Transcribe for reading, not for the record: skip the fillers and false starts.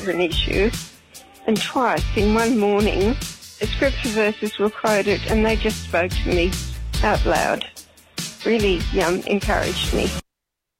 an issue. And twice in one morning, the scripture verses were quoted and they just spoke to me out loud. Really encouraged me.